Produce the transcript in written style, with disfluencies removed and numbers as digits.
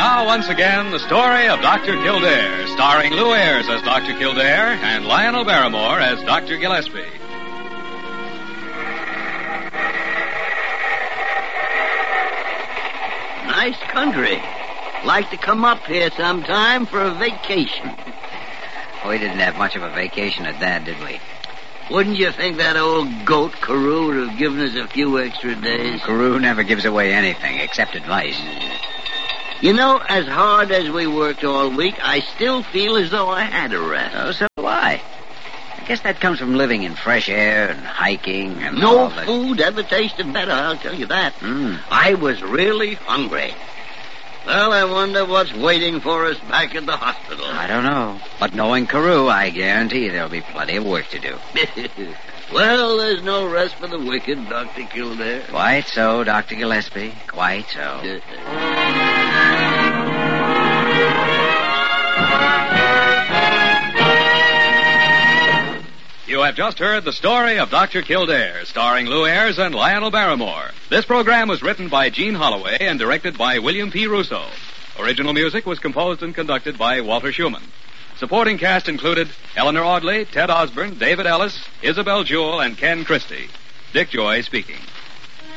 now, once again, the story of Dr. Kildare, starring Lou Ayres as Dr. Kildare and Lionel Barrymore as Dr. Gillespie. Nice country. Like to come up here sometime for a vacation. We didn't have much of a vacation at that, did we? Wouldn't you think that old goat Carew would have given us a few extra days? Carew never gives away anything except advice. You know, as hard as we worked all week, I still feel as though I had a rest. Oh, so do I. I guess that comes from living in fresh air and hiking and no all that. food ever tasted better, I'll tell you that. I was really hungry. Well, I wonder what's waiting for us back at the hospital. I don't know. But knowing Carew, I guarantee there'll be plenty of work to do. Well, there's no rest for the wicked, Dr. Kildare. Quite so, Dr. Gillespie. Quite so. You have just heard the story of Dr. Kildare, starring Lou Ayres and Lionel Barrymore. This program was written by Gene Holloway and directed by William P. Russo. Original music was composed and conducted by Walter Schumann. Supporting cast included Eleanor Audley, Ted Osborne, David Ellis, Isabel Jewell, and Ken Christie. Dick Joy speaking.